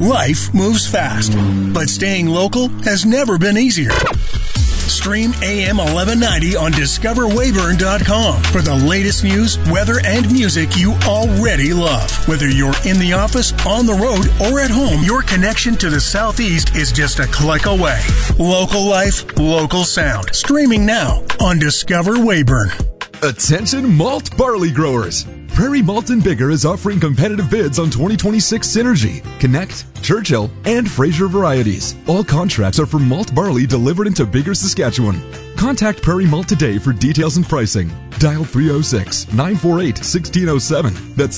Life moves fast, but staying local has never been easier. Stream AM 1190 on DiscoverWayburn.com for the latest news, weather, and music you already love. Whether you're in the office, on the road, or at home, your connection to the Southeast is just a click away. Local life, local sound. Streaming now on Discover Wayburn. Attention malt barley growers. Prairie Malt and Bigger is offering competitive bids on 2026 Synergy, Connect, Churchill, and Fraser varieties. All contracts are for malt barley delivered into Bigger, Saskatchewan. Contact Prairie Malt today for details and pricing. Dial 306-948-1607. That's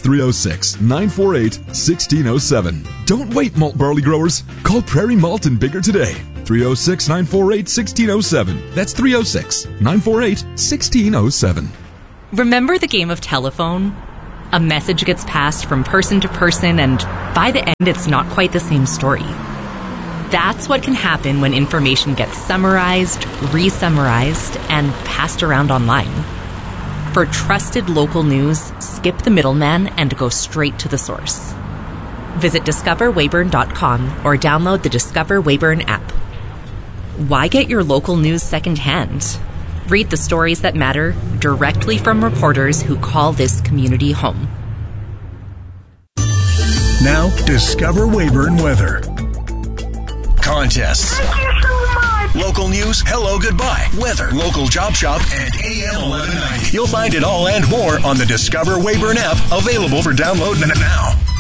306-948-1607. Don't wait, malt barley growers. Call Prairie Malt and Bigger today. 306-948-1607. That's 306-948-1607. Remember the game of telephone? A message gets passed from person to person, and by the end, it's not quite the same story. That's what can happen when information gets summarized, re-summarized, and passed around online. For trusted local news, skip the middleman and go straight to the source. Visit discoverwayburn.com or download the Discover Wayburn app. Why get your local news secondhand? Read the stories that matter directly from reporters who call this community home. Now, Discover Wayburn weather. Contests. Thank you so much. Local news, hello, goodbye, weather, local job shop, and AM 1190. You'll find it all and more on the Discover Wayburn app, available for download now.